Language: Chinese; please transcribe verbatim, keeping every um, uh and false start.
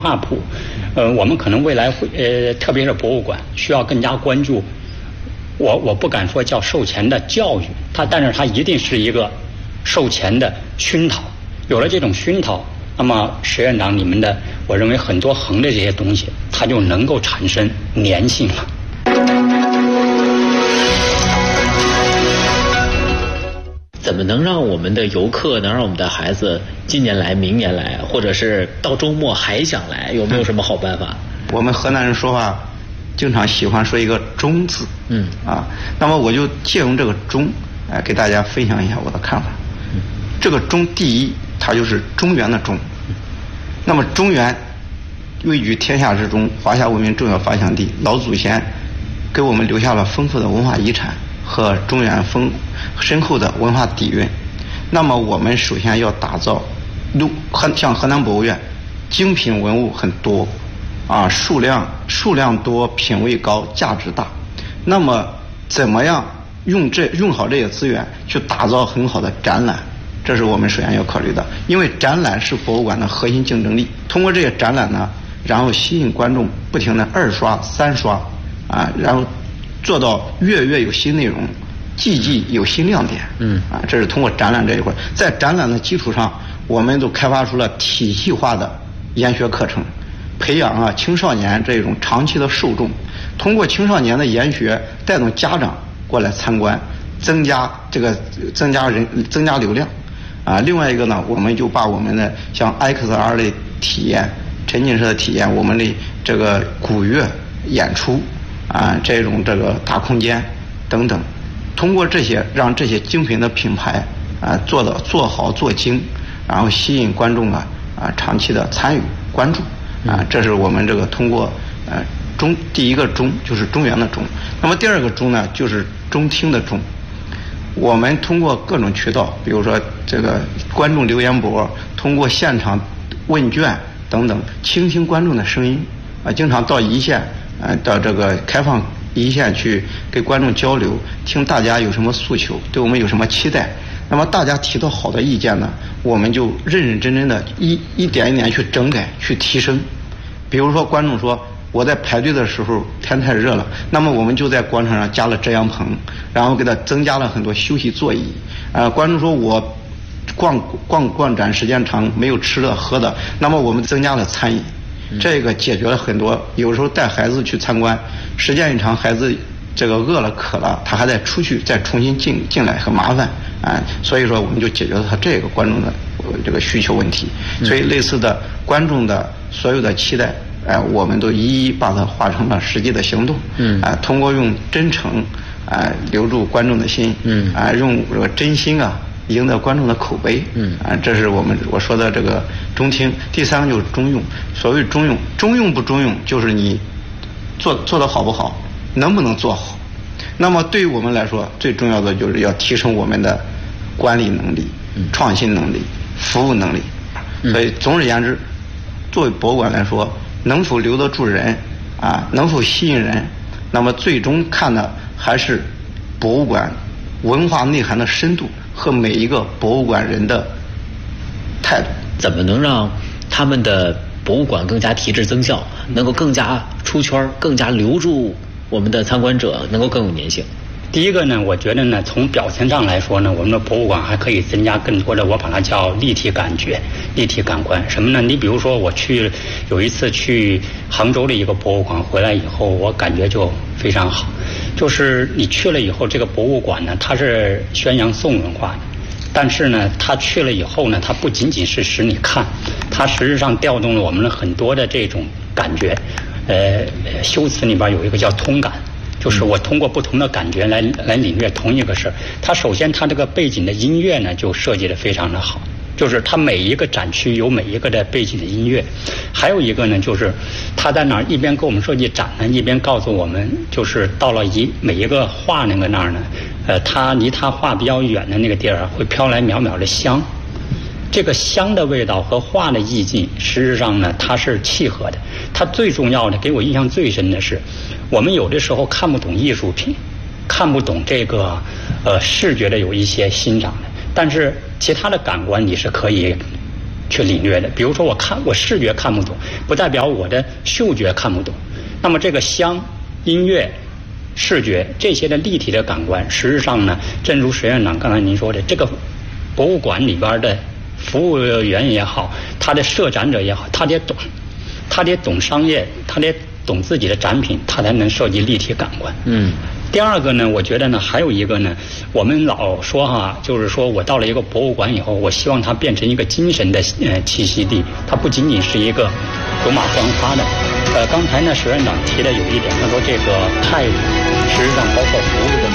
画谱，呃，我们可能未来会呃，特别是博物馆需要更加关注。我我不敢说叫售前的教育，它但是它一定是一个售前的熏陶。有了这种熏陶，那么石院长你们的，我认为很多横的这些东西，它就能够产生粘性了。 怎么能让我们的游客，能让我们的孩子今年来、明年来，或者是到周末还想来？有没有什么好办法？ 我们河南人说话经常喜欢说一个“中”字，嗯啊，那么我就借用这个“中”，哎，给大家分享一下我的看法。嗯，这个“中”第一，它就是中原的“中”。那么中原位居天下之中，华夏文明重要发祥地，老祖先给我们留下了丰富的文化遗产和中原丰深厚的文化底蕴。那么我们首先要打造，像河南博物院，精品文物很多，啊，数量数量多，品位高，价值大。那么怎么样用这用好这些资源去打造很好的展览？这是我们首先要考虑的，因为展览是博物馆的核心竞争力。通过这些展览呢，然后吸引观众不停的二刷、三刷，啊，然后做到月月有新内容，季季有新亮点。嗯，啊，这是通过展览这一块。在展览的基础上，我们都开发出了体系化的研学课程，培养啊青少年这种长期的受众。通过青少年的研学，带动家长过来参观，增加这个增加人增加流量。啊，另外一个呢，我们就把我们的像 X R 的体验、沉浸式的体验，我们的这个古乐演出啊，这种这个大空间等等，通过这些让这些精品的品牌啊做的做好做精，然后吸引观众啊啊长期的参与关注啊，这是我们这个通过呃中第一个中就是中原的中，那么第二个中呢就是中听的中。我们通过各种渠道，比如说这个观众留言簿，通过现场问卷等等，倾听观众的声音啊，经常到一线，呃，到这个开放一线去跟观众交流，听大家有什么诉求，对我们有什么期待。那么大家提到好的意见呢，我们就认认真真的一一点一点去整改、去提升。比如说，观众说，我在排队的时候天太热了，那么我们就在广场上加了遮阳棚，然后给它增加了很多休息座椅。呃，观众说我逛逛逛展时间长，没有吃的喝的，那么我们增加了餐饮，这个解决了很多。有时候带孩子去参观，时间一长，孩子这个饿了渴了，他还得出去再重新进进来，很麻烦啊、呃。所以说，我们就解决了他这个观众的这个需求问题。所以类似的观众的所有的期待。哎、呃，我们都一一把它化成了实际的行动。嗯，啊、呃，通过用真诚，啊、呃，留住观众的心。嗯，啊、呃，用这个真心啊，赢得观众的口碑。嗯，啊、呃，这是我们我说的这个中听。第三个就是中用。所谓中用，中用不中用，就是你做做得好不好，能不能做好。那么对于我们来说，最重要的就是要提升我们的管理能力、创新能力、服务能力。所以总而言之，作为博物馆来说，能否留得住人啊？能否吸引人？那么最终看的还是博物馆文化内涵的深度和每一个博物馆人的态度。 怎么能让他们的博物馆更加提质增效，能够更加出圈，更加留住我们的参观者，能够更有粘性？ 第一个呢，我觉得呢，从表现上来说呢，我们的博物馆还可以增加更多的，我把它叫立体感觉、立体感官。什么呢？你比如说，我去有一次去杭州的一个博物馆，回来以后，我感觉就非常好。就是你去了以后，这个博物馆呢，它是宣扬宋文化的，但是呢，它去了以后呢，它不仅仅是使你看，它实质上调动了我们的很多的这种感觉。呃，修辞里边有一个叫通感。就是我通过不同的感觉来来领略同一个事儿。它首先它这个背景的音乐呢就设计得非常的好，就是它每一个展区有每一个的背景的音乐。还有一个呢，就是它在那儿一边给我们设计展呢，一边告诉我们，就是到了一每一个画那个那儿呢，呃，它离它画比较远的那个地儿会飘来渺渺的香。这个香的味道和画的意境，实质上呢，它是契合的。它最重要的，给我印象最深的是，我们有的时候看不懂艺术品，看不懂这个呃视觉的有一些欣赏的，但是其他的感官你是可以去领略的。比如说我看我视觉看不懂，不代表我的嗅觉看不懂。那么这个香、音乐、视觉这些的立体的感官，实际上呢，正如石院长刚才您说的，这个博物馆里边的服务员也好，他的设展者也好，他得懂，他得懂商业，他得懂自己的展品，他才能设计立体感官。嗯。第二个呢，我觉得呢，还有一个呢，我们老说哈，就是说我到了一个博物馆以后，我希望它变成一个精神的呃栖息地，它不仅仅是一个走马观花的。呃，刚才呢，石院长提的有一点，他说这个态度，实际上包括服务的。